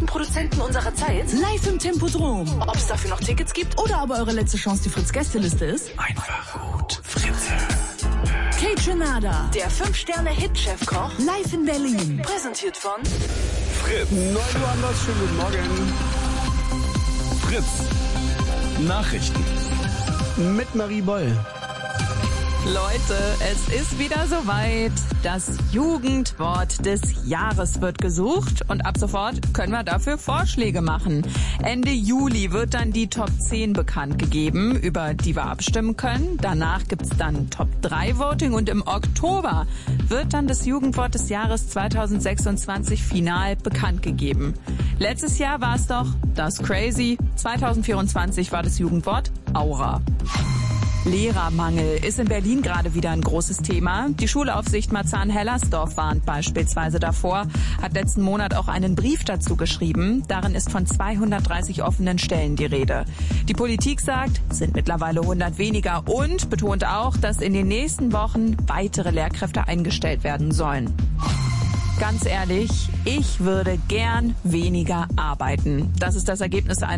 Produzenten unserer Zeit? Live im Tempodrom. Ob es dafür noch Tickets gibt? Oder aber eure letzte Chance die Fritz-Gästeliste ist? Einfach gut. Fritze. Kate Der 5-Sterne-Hit-Chef-Koch. Live in Berlin. Präsentiert von Fritz. 9 Uhr anders, schönen guten Morgen. Fritz. Nachrichten. Mit Marie Boll. Leute, es ist wieder soweit. Das Jugendwort des Jahres wird gesucht und ab sofort können wir dafür Vorschläge machen. Ende Juli wird dann die Top 10 bekannt gegeben, über die wir abstimmen können. Danach gibt's dann Top 3 Voting und im Oktober wird dann das Jugendwort des Jahres 2026 final bekannt gegeben. Letztes Jahr war es doch das Crazy, 2024 war das Jugendwort Aura. Lehrermangel ist in Berlin gerade wieder ein großes Thema. Die Schulaufsicht Marzahn-Hellersdorf warnt beispielsweise davor, hat letzten Monat auch einen Brief dazu geschrieben. Darin ist von 230 offenen Stellen die Rede. Die Politik sagt, es sind mittlerweile 100 weniger und betont auch, dass in den nächsten Wochen weitere Lehrkräfte eingestellt werden sollen. Ganz ehrlich, ich würde gern weniger arbeiten. Das ist das Ergebnis einer